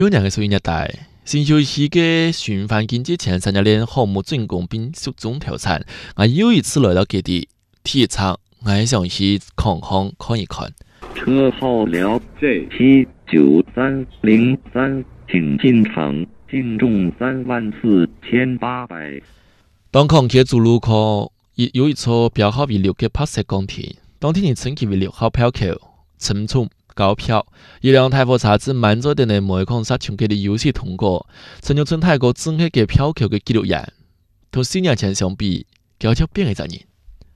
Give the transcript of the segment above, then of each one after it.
有两个属于热带。新秀市嘅循环经济前3年项目总共并集中投产，我又一次来到各地体育场，我想去看一看。 车号辽 J79303，请进场，净重34800。 当康街主路口有一座标号为6嘅白色钢铁，当天你称其为6号票口，沉重。高票，一辆台货车子慢咗定嘅煤矿沙全佢哋優勢通過，陳玉春泰國整體嘅票口嘅記錄人，同4年前相比，悄悄變咗人。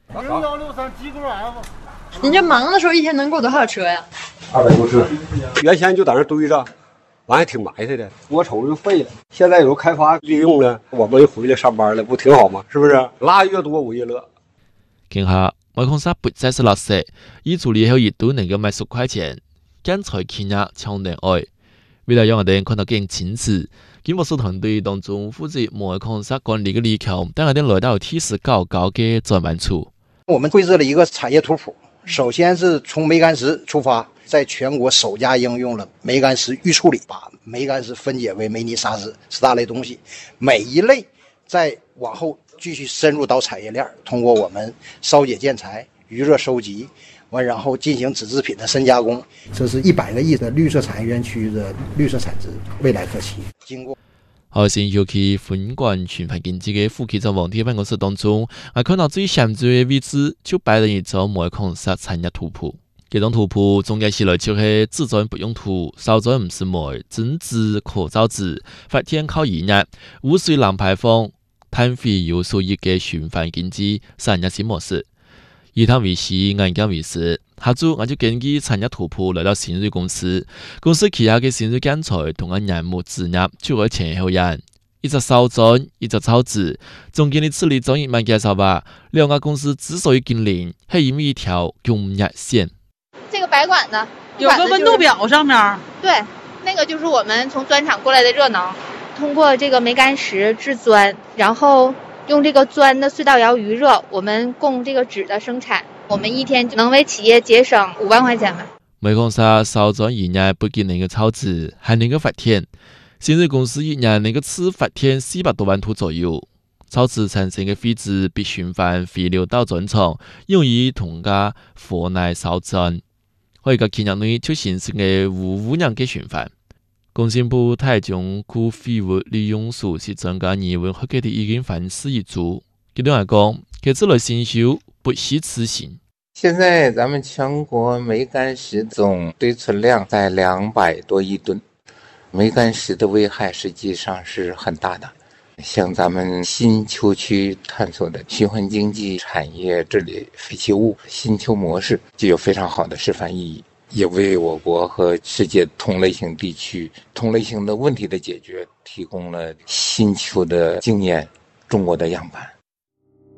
你这忙的时候一天能过多少车呀 ？200多车，原先就在那堆着，完还挺埋汰的，我瞅着就废了。现在有开发利用了，我们回来上班了，不挺好吗？是不是？拉越多我越乐。 見下煤礦沙不再是垃圾，一處理後亦都能夠賣10塊錢。建材企業搶人愛，為了讓我哋看到更清楚，建築師團隊當中負責煤礦沙管理嘅李強，帶我哋來到提示高嘅轉彎處。 我們繪製了一個產業圖譜，首先是從煤矸石出發，在全國首家應用了煤矸石預處理，把煤矸石分解為煤泥沙石4大類東西，每一類再往後繼續深入到產業鏈，通過我們燒解建材、餘熱收集。然後進行紙製品的深加工，這是100個億的綠色產業園區的綠色產值，未來可期。經過後先要去分管循環經濟嘅副區長黃鐵辦公室當中，我看到最顯著嘅位置就擺咗一張煤礦石產業圖譜。這張圖譜總結起來就是製造不用土，燒造唔是煤，增值可造紙，發電靠燃熱，污水冷排放，碳費有數億嘅循環經濟產業新模式。以他為師，眼鏡為師，下晝我就根據產業圖譜來到新瑞公司，公司旗下嘅新瑞建材同我人物置業就會前後人，一隻燒磚，一隻造紙，總經理處理專業蠻介紹吧。兩個公司之所以緊鄰，係因為一條供熱線。 這個白管呢， 有個溫度表上面。 對，那個就是我們從磚廠過來的熱能，通過這個煤矸石製磚，然後用這個磚的隧道窯餘熱，我們供這個紙的生產，我們一天能為企業節省5萬塊錢吧。 煤礦沙燒磚一年不僅能夠炒紙，還能夠發電。新瑞公司一年能夠次發電400多萬度左右。炒紙產生嘅廢紙被循環回流到磚廠，用於同家火內燒磚。可以個企業內就形成嘅無污染嘅循環。工信部台中區廢物利用處是專家議會學嘅的已經反思一組，佢哋話講，佢這類新修不虛此行。 現在咱們全國煤矸石總堆存量在200多億噸，煤矸石的危害實際上是很大的。像咱們新丘區探索的循環經濟產業治理廢棄物新丘模式，具有非常好的示範意義。也為我國和世界同類型地區同類型的問題的解決提供了新丘的經驗，中國的樣板。